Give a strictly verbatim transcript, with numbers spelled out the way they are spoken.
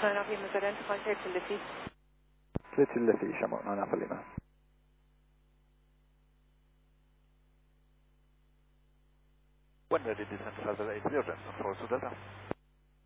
nine of him is identified here to Liffey. Clear to Liffey, Shamrock nine Alpha Lima. When ready, descend to level eight zero, for Delta.